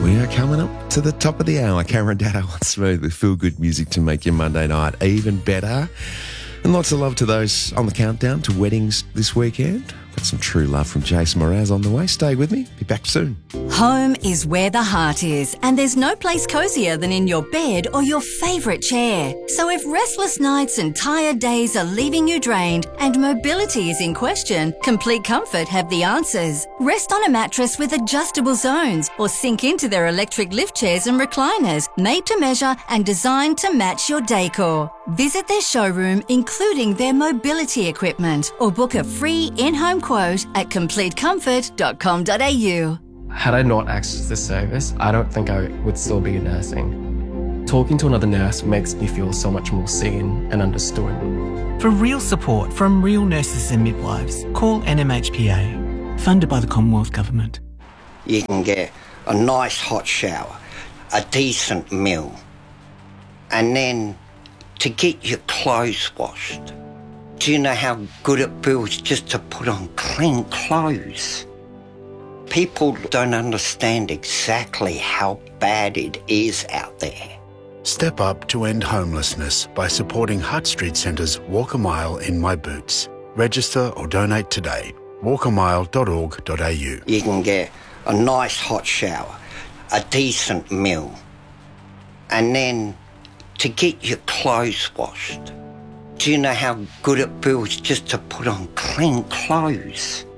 We are coming up to the top of the hour. Cameron Daddo on Smooth with feel-good music to make your Monday night even better. And lots of love to those on the countdown to weddings this weekend. Got some true love from Jason Mraz on the way. Stay with me. Be back soon. Home is where the heart is, and there's no place cosier than in your bed or your favourite chair. So if restless nights and tired days are leaving you drained and mobility is in question, Complete Comfort have the answers. Rest on a mattress with adjustable zones or sink into their electric lift chairs and recliners, made to measure and designed to match your decor. Visit their showroom, including their mobility equipment, or book a free in-home quote at completecomfort.com.au. Had I not accessed this service, I don't think I would still be nursing. Talking to another nurse makes me feel so much more seen and understood. For real support from real nurses and midwives, call NMHPA, funded by the Commonwealth Government. You can get a nice hot shower, a decent meal, and then to get your clothes washed. Do you know how good it feels just to put on clean clothes? People don't understand exactly how bad it is out there. Step up to end homelessness by supporting Hutt Street Centre's Walk a Mile in My Boots. Register or donate today. walkamile.org.au. You can get a nice hot shower, a decent meal, and then to get your clothes washed. Do you know how good it feels just to put on clean clothes?